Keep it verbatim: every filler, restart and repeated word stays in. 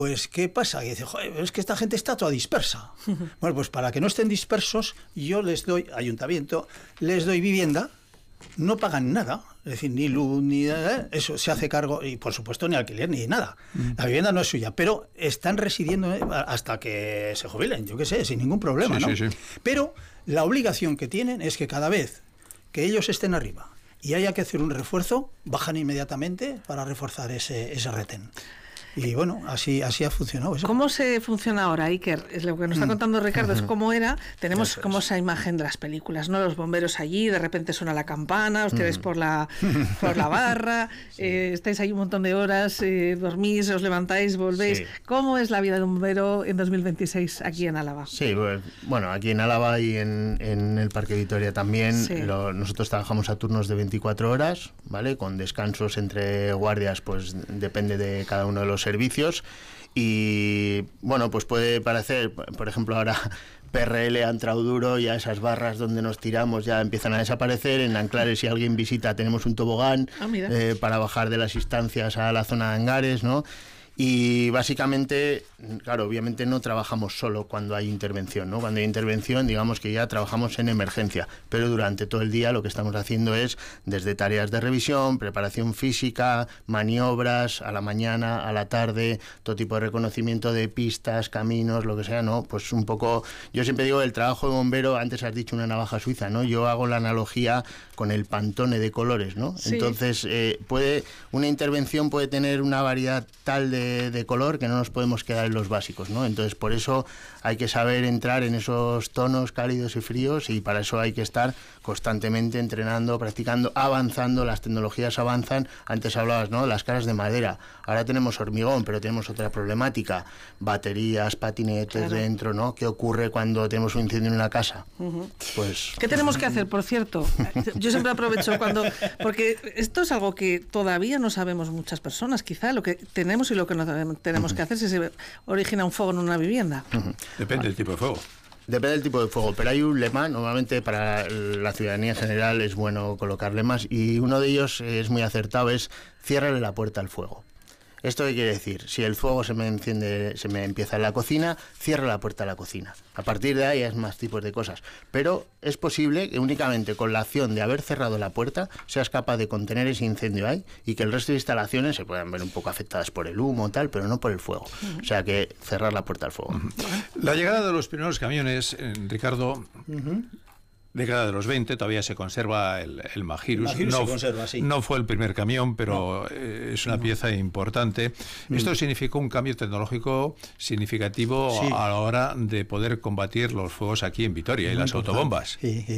Pues, ¿qué pasa? Y dice, joder, es que esta gente está toda dispersa. Bueno, pues para que no estén dispersos, yo les doy, ayuntamiento, les doy vivienda, no pagan nada, es decir, ni luz, ni nada, eso se hace cargo, y por supuesto ni alquiler, ni nada. La vivienda no es suya, pero están residiendo hasta que se jubilen, yo qué sé, sin ningún problema, sí, ¿no? Sí, sí. Pero la obligación que tienen es que cada vez que ellos estén arriba y haya que hacer un refuerzo, bajan inmediatamente para reforzar ese, ese retén. Y bueno, así así ha funcionado eso. ¿Cómo se funciona ahora, Iker? Es lo que nos está contando Ricardo, es cómo era. Tenemos como esa imagen de las películas, ¿no? Los bomberos allí, de repente suena la campana, os tiráis por la por la barra, sí. eh, estáis ahí un montón de horas, eh, dormís, os levantáis, volvéis. Sí. ¿Cómo es la vida de un bombero en dos mil veintiséis aquí en Álava? Sí, pues, bueno, aquí en Álava y en, en el Parque Vitoria también, sí. lo, nosotros trabajamos a turnos de veinticuatro horas, ¿vale? Con descansos entre guardias, pues depende de cada uno de los servicios. Y bueno, pues puede parecer, por ejemplo, ahora P R L ha entrado duro, ya esas barras donde nos tiramos ya empiezan a desaparecer. En Anclares, si alguien visita, tenemos un tobogán ah, eh, para bajar de las instancias a la zona de hangares, ¿no? Y básicamente, claro, obviamente no trabajamos solo cuando hay intervención, ¿no? Cuando hay intervención, digamos que ya trabajamos en emergencia, pero durante todo el día lo que estamos haciendo es desde tareas de revisión, preparación física, maniobras, a la mañana, a la tarde, todo tipo de reconocimiento de pistas, caminos, lo que sea, ¿no? Pues un poco, yo siempre digo, el trabajo de bombero, antes has dicho una navaja suiza, ¿no? Yo hago la analogía con el Pantone de colores, ¿no? Sí. Entonces, eh, puede, una intervención puede tener una variedad tal de de color que no nos podemos quedar en los básicos, ¿no? Entonces por eso hay que saber entrar en esos tonos cálidos y fríos, y para eso hay que estar constantemente entrenando, practicando, avanzando. Las tecnologías avanzan. Antes hablabas, ¿no? Las caras de madera, ahora tenemos hormigón, pero tenemos otra problemática, baterías, patinetes, claro, dentro, ¿no? ¿Qué ocurre cuando tenemos un incendio en una casa? Uh-huh. Pues ¿qué tenemos que hacer, por cierto? Yo siempre aprovecho cuando, porque esto es algo que todavía no sabemos muchas personas, quizá lo que tenemos y lo que no tenemos que hacer si se origina un fuego en una vivienda. Uh-huh. Depende del tipo de fuego. Depende del tipo de fuego, pero hay un lema, normalmente para la ciudadanía en general es bueno colocar lemas, y uno de ellos es muy acertado, es ciérrale la puerta al fuego. ¿Esto qué quiere decir? Si el fuego se me enciende, se me empieza en la cocina, cierra la puerta a la cocina. A partir de ahí hay más tipos de cosas. Pero es posible que únicamente con la acción de haber cerrado la puerta seas capaz de contener ese incendio ahí, y que el resto de instalaciones se puedan ver un poco afectadas por el humo tal, pero no por el fuego. Uh-huh. O sea que cerrar la puerta al fuego. Uh-huh. La llegada de los primeros camiones, eh, Ricardo... Uh-huh. Década de los veinte, todavía se conserva el, el Magirus. Magirus no, se conserva, sí. No fue el primer camión, pero no. eh, es una no. pieza importante. Mm. Esto significó un cambio tecnológico significativo sí. a la hora de poder combatir los fuegos aquí en Vitoria y las autobombas. Sí, sí.